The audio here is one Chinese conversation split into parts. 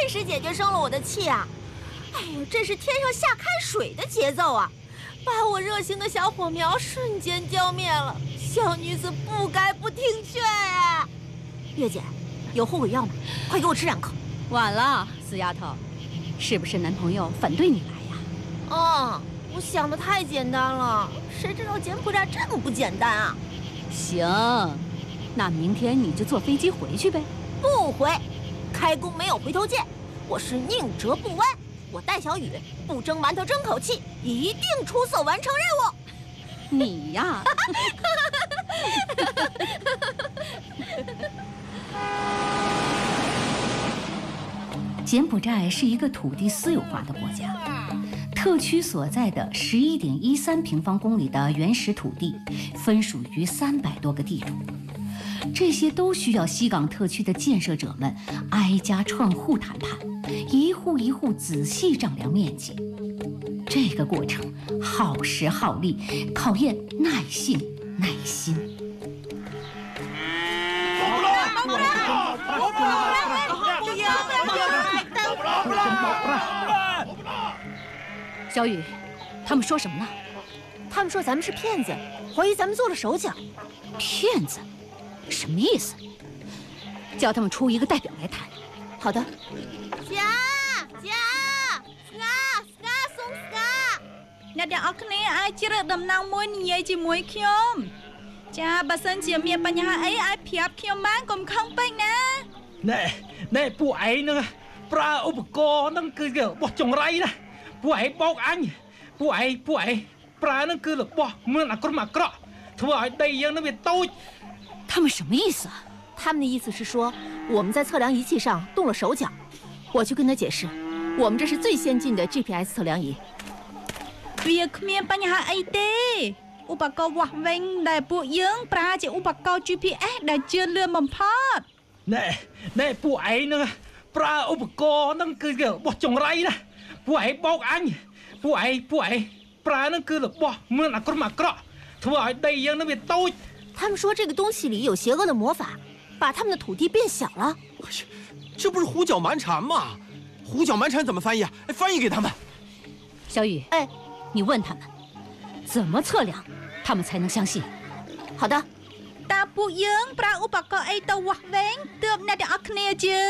顿时解决生了我的气啊！哎呦，这是天上下开水的节奏啊！把我热心的小火苗瞬间浇灭了。小女子不该不听劝啊！月姐，有后悔药吗？快给我吃2颗。 晚了，死丫头，是不是男朋友反对你来呀？ 哦，我想的太简单了，谁知道柬埔寨这么不简单啊！ 行，那明天你就坐飞机回去呗。 不回，开弓没有回头箭，我是宁折不弯。我戴小雨不蒸馒头争口气，一定出色完成任务。 你呀，柬埔寨是一个土地私有化的国家，特区所在的11.13平方公里的原始土地，分属于300多个地主。这些都需要西港特区的建设者们挨家串户谈判，一户一户仔细丈量面积。这个过程耗时耗力，考验耐性、耐心。小雨，他们说什么呢？ 他们说咱们是骗子，怀疑咱们做了手脚。 骗子？什么意思？叫他们出一个代表来谈。 好的。 អ្នកទាំងអស់គ្នាអាចជ្រើសតំណែងមួយនិយាយជាមួយខ្ញុំចាបើសិនជាមានបញ្ហាអីអាចប្រាប់ខ្ញុំបានកុំខឹងពេកណាណែពួកឯងហ្នឹងប្រើឧបករណ៍ហ្នឹងគឺរបស់ចង្រៃណាពួកឯងបោកអញពួកឯងប្រើហ្នឹងគឺរបស់មានអាក្រក់ធ្វើឲ្យដីយើងហ្នឹងវាតូច他们什么意思啊？ 他们的意思是说我们在测量仪器上动了手脚。我去跟他解释，我们这是最先进的 GPS 测量仪。 វាគ្មានបញ្ហាអីទេឧបករណ៍វាស់វែងដែលពួកយើងប្រើជាឧបករណ៍ GPS ដែលជឿនលឿនបំផុតណែពួកឯងហ្នឹងប្រើឧបករណ៍ហ្នឹងគឺរបស់ចង្រៃណាពួកឯងបោកអញពួកឯងប្រើហ្នឹងគឺរបស់មានអាក្រក់ធ្វើឲ្យដីយើងហ្នឹងវាតូច他们说这个东西里有邪恶的魔法，把他们的土地变小了。 这不是胡搅蛮缠吗？胡搅蛮缠怎么翻译啊？翻译给他们。 小雨，你问他们怎么测量，他们才能相信。 好的。 តើពួកយើងប្រើឧបករណ៍អីទៅវាស់វែងទើបអ្នកទាំងអស់គ្នាជឿ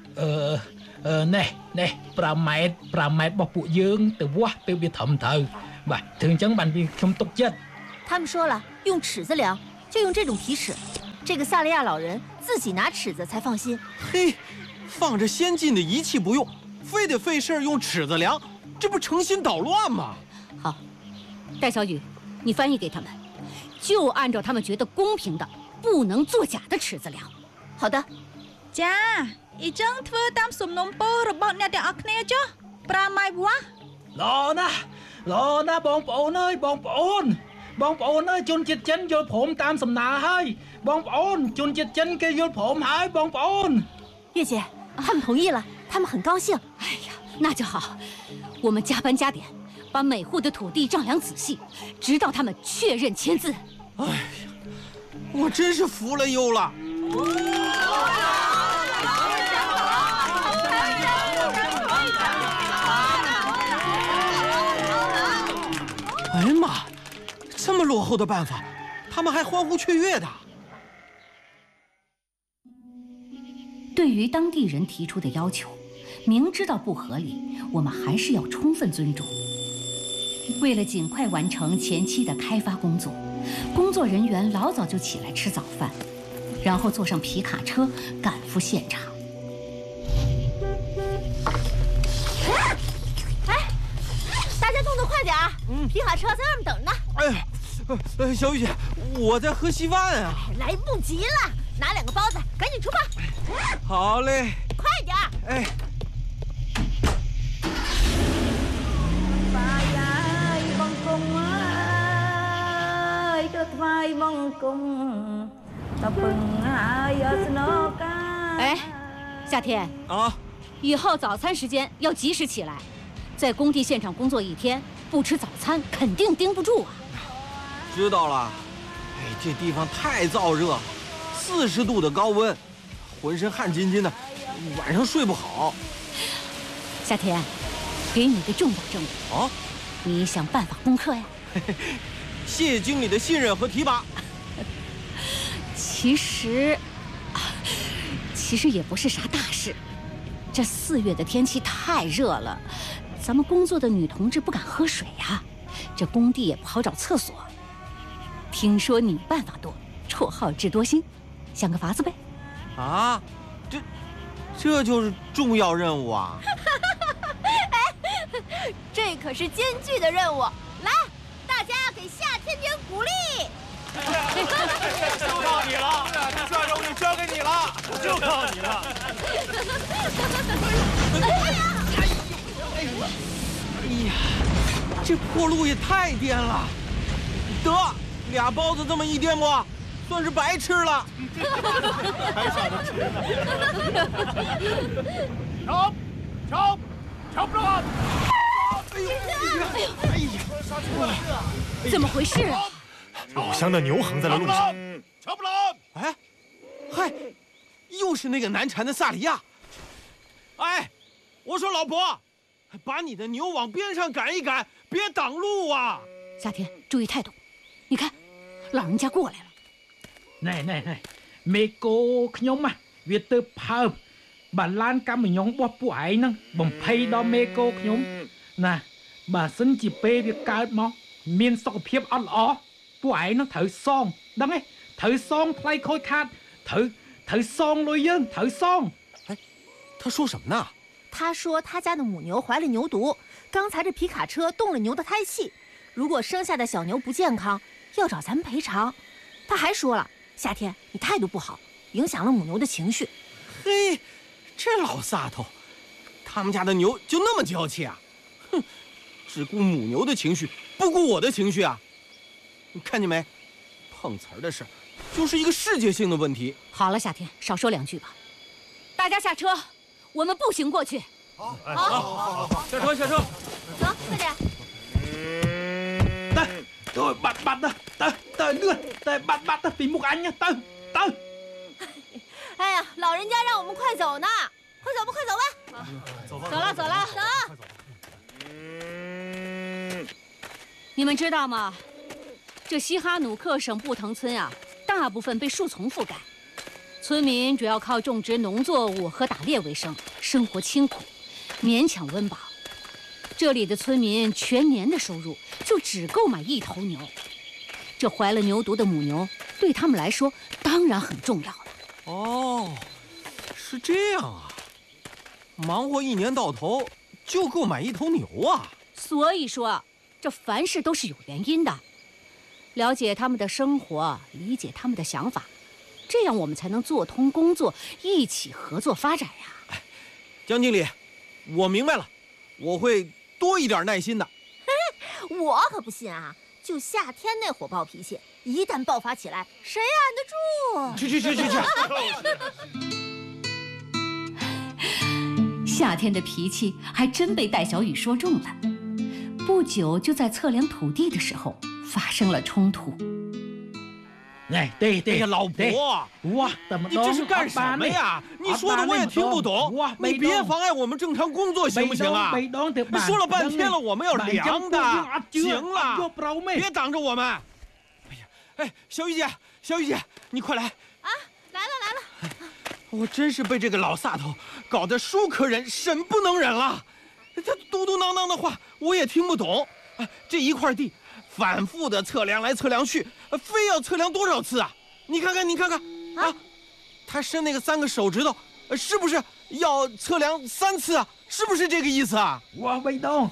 ណែ5ម៉ែត្ររបស់ពួកយើងទៅវាស់ទើបវាត្រឹមត្រូវបាទถึงអញ្ចឹងបានខ្ញុំទុកចិត្ត他们说了用尺子量就用这种皮尺，这个萨利亚老人自己拿尺子才放心。 嘿，放着先进的仪器不用，非得费事用尺子量，这不成心捣亂吗？ 好，戴小雨，你翻译给他们，就按照他们觉得公平的、不能作假的尺子量。 好的。 ចាអ៊ីចឹងធ្វើតាមសំណុំពររបស់អ្នកទាំងអស់គ្នាចុះប្រើម៉ៃវាស់ល្អណាស់បងប្អូនអើយបងប្អូនអើយជនជាតិចិនយល់ព្រមតាមសំណើហើយបងប្អូនជនជាតិចិនគេយល់ព្រមហើយបងប្អូន月姐他们同意了，他们很高兴。 哎呀，那就好，我们加班加点，把每户的土地丈量仔细，直到他们确认签字。 哎呀，我真是服了又了。哎呀妈，这么落后的办法，他们还欢呼雀跃的。 对于当地人提出的要求，明知道不合理，我们还是要充分尊重。为了尽快完成前期的开发工作，工作人员老早就起来吃早饭，然后坐上皮卡车赶赴现场。 大家动作快点儿，皮卡车在外面等呢。 哎呀，小雨姐，我在喝稀饭啊。 来不及了，拿2个包子，赶紧出发。 好嘞， 快点儿。 哎。 哎，夏天啊， 以后早餐时间要及时起来，在工地现场工作1天，不吃早餐肯定盯不住啊。 知道了。哎，这地方太燥热，40度的高温，浑身汗津津的，晚上睡不好。 夏天，给你个重要任务哦， 你想办法攻克呀。 谢谢经理的信任和提拔。 其实也不是啥大事。这4月的天气太热了，咱们工作的女同志不敢喝水呀，这工地也不好找厕所。听说你办法多，绰号智多星，想个法子呗。 啊，这就是重要任务啊！ 这可是艰巨的任务，来，大家给夏天点鼓励。 就靠你了，这任务就交给你了，就靠你了。 哎呀，这破路也太颠了，得俩包子这么一颠簸，算是白吃了。 还想着吃呢？瞧不着！ 哎呀， 刹车了！ 怎么回事啊？ 老乡的牛横在了路上，瞧不着！ 哎，嗨，又是那个难缠的萨利亚。哎，我说老婆，把你的牛往边上赶一赶，别挡路啊！ 夏天注意态度，你看，老人家过来了。 nàyមេកូខ្ញុំវាទៅផើបបាឡានកម្មញងរបស់ពួកឯងហ្នឹងបំភ័យដល់មេកូខ្ញុំណាបើសិនជាពេលវាកើតមកមានសុខភាពអត់ល្អពួកឯងហ្នឹងត្រូវសងដឹងទេត្រូវសងថ្លៃខូចខាតត្រូវសងលុយយើងត្រូវសង。 哎，他说什么呢？ 他说他家的母牛怀了牛毒，刚才这皮卡车动了牛的胎气，如果生下的小牛不健康，要找咱们赔偿。他还说了，夏天你态度不好，影响了母牛的情绪。 嘿，这老萨头，他们家的牛就那么娇气啊？哼，只顾母牛的情绪，不顾我的情绪啊！你看见没？碰瓷儿的事儿，就是一个世界性的问题。 好了，夏天少说2句吧。大家下车，我们步行过去。 好， 下车，下车。 走，快点。 Thôi bắt đó, tới lươn, tới bắt đó vì một anh nhá, tới. 哎呀，老人家让我们快走呢，快走吧，快走吧。 走了。你们知道吗？这西哈努克省布腾村啊，大部分被树丛覆盖，村民主要靠种植农作物和打猎为生，生活清苦，勉强温饱。这里的村民全年的收入就只够买1头牛，这怀了牛毒的母牛对他们来说当然很重要了。 哦，是这样啊，忙活1年到头就够买1头牛啊。 所以说，这凡事都是有原因的。了解他们的生活，理解他们的想法，这样我们才能做通工作，一起合作发展呀。 江经理，我明白了，我会多一点耐心的。 我可不信啊！就夏天那火爆脾气，一旦爆发起来，谁按得住？ 去！ 夏天的脾气还真被戴小雨说中了。不久就在测量土地的时候发生了冲突。 哎，对， 哎呀，老婆， 哇，怎么你这是干什么呀？你说的我也听不懂，你别妨碍我们正常工作，行不行啊？说了半天了，我们要量的，行了，别挡着我们。哎呀，哎，小雨姐，你快来！ 啊，来了。 我真是被这个老萨头搞得书可忍，审不能忍了。他嘟嘟囔囔的话我也听不懂。这一块地反复的测量来测量去，非要测量多少次啊？你看看啊，他伸那个3个手指头，是不是要测量3次啊？是不是这个意思啊？ 哇，被动！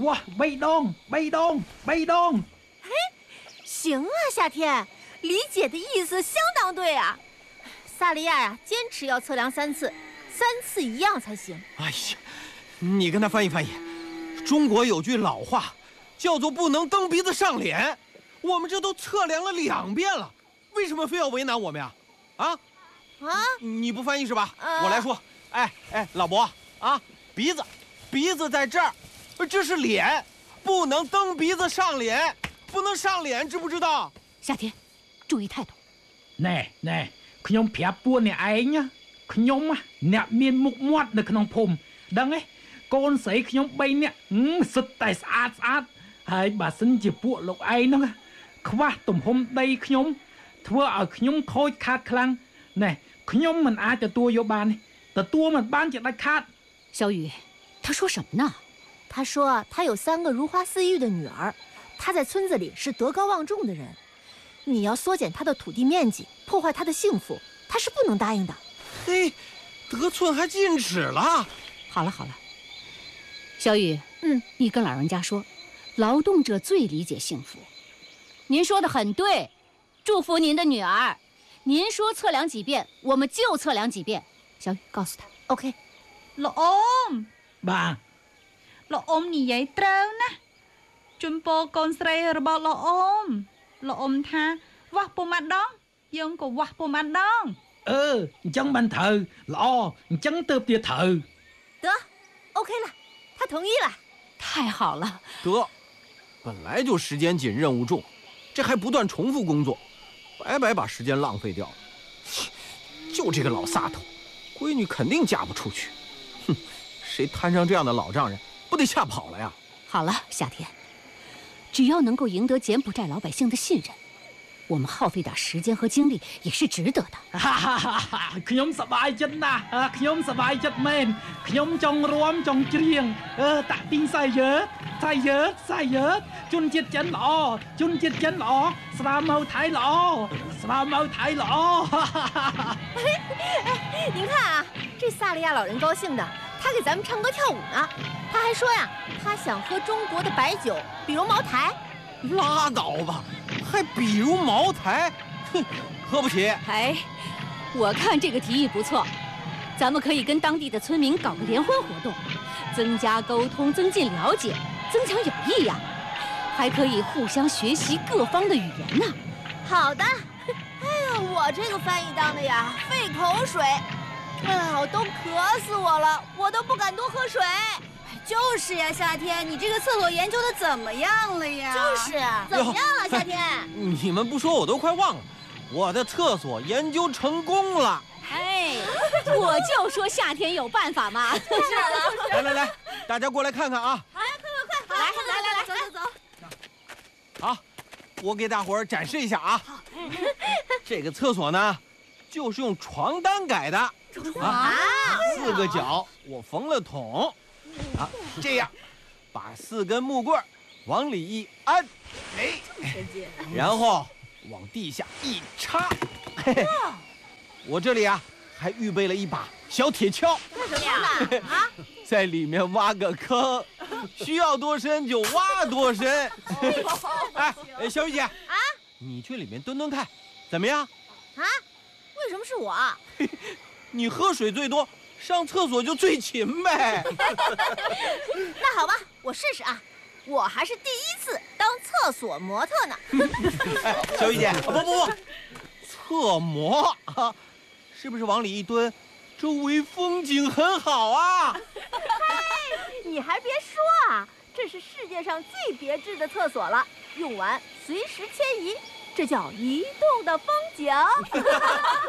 行啊，夏天，理解的意思相当对啊。萨利亚呀，坚持要测量3次，3次一样才行。 哎呀，你跟他翻译。中国有句老话，叫做不能蹬鼻子上脸。我们这都测量了2遍了，为什么非要为难我们呀？啊？你不翻译是吧？我来说。哎，老伯啊，鼻子在这儿，这是脸，不能蹬鼻子上脸，不能上脸，知不知道？ 夏天，注意态度。 ណែខ្ញុំប្រាប់ពួកអ្នកឯងខ្ញុំអ្នកមានមុខមាត់នៅក្នុងភូមិដឹងទេកូនស្រីខ្ញុំ3នាក់សុទ្ធតែស្អាតហើយបើសិនជាពួកលោកឯងហ្នឹងខ្វះទំហំដីខ្ញុំធ្វើឲ្យខ្ញុំខូចខាតខ្លាំងណែខ្ញុំមិនអាចទទួលយកបានទទួលមិនបានជាដាច់ខាត小雨他说什么呢？ 他说他有3个如花似玉的女儿，他在村子里是德高望重的人，你要缩减他的土地面积，破坏他的幸福，他是不能答应的。 嘿，得寸还进尺了。 好了，小雨，你跟老人家说，劳动者最理解幸福。您说的很对，祝福您的女儿。您说测量几遍，我们就测量几遍。小雨，告诉他 ，OK。 លោកអ៊ំបាទលោកអ៊ំនិយាយត្រូវណាជំពរកូនស្រីរបស់លោកអ៊ំលោកអ៊ំថាវាស់ពុំម្ដងយើងក៏វាស់ពុំម្ដងអញ្ចឹងបានត្រូវល្អអញ្ចឹងទៅទៀតត្រូវ得 ，OK 了，他同意了。 太好了， 得，本来就时间紧，任务重，这还不断重复工作，白白把时间浪费掉了。就这个老撒头，闺女肯定嫁不出去。哼，谁摊上这样的老丈人，不得吓跑了呀？ 好了，夏天，只要能够赢得柬埔寨老百姓的信任，我们耗费点时间和精力也是值得的。 ខ្ញុំសប្បាយចិត្តណាស់ខ្ញុំសប្បាយចិត្តមែនខ្ញុំចង់រាំចង់ច្រៀងតាក់ទីងសាយយើជនជាតិចិនល្អជនជាតិចិនល្អស្រាម៉ៅថៃល្អស្រាម៉ៅថៃល្អ您看啊，这萨利亚老人高兴的，他给咱们唱歌跳舞呢。他还说呀，他想喝中国的白酒，比如茅台。 拉倒吧，还比如茅台，哼，喝不起。 哎，我看这个提议不错，咱们可以跟当地的村民搞个联欢活动，增加沟通，增进了解，增强友谊呀，还可以互相学习各方的语言呢。 好的。哎呀，我这个翻译当的呀，费口水。哎呀，我都渴死我了，我都不敢多喝水。 就是呀，夏天，你这个厕所研究的怎么样了呀？ 就是怎么样了，夏天？ 你们不说我都快忘了，我的厕所研究成功了。 哎，我就说夏天有办法嘛。 来，大家过来看看啊！ 快，来，走。 好，我给大伙儿展示一下啊。这个厕所呢，就是用床单改的。4个角我缝了筒。这样，把4根木棍往里一安，然后往地下一插，嘿嘿，我这里啊还预备了一把小铁锹， 干什么呀？ 在里面挖个坑，需要多深就挖多深。哎，小雨姐你去里面蹲蹲看，怎么样？ 为什么是我？ 你喝水最多，上厕所就最勤呗。 那好吧，我试试啊。我还是第1次当厕所模特呢。 哎，小雨姐，不，厕模啊，是不是往里一蹲，周围风景很好啊？ 你还别说啊，这是世界上最别致的厕所了，用完随时迁移，这叫移动的风景。